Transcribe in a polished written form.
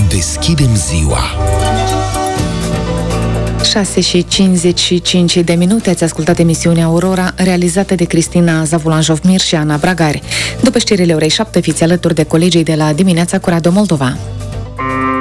deschidem ziua. 6:55 ați ascultat emisiunea Aurora, realizată de Cristina Zavulan-Jovmir și Ana Bragari. După știrile orei 7, fiți alături de colegii de la Dimineața cu Radio Moldova.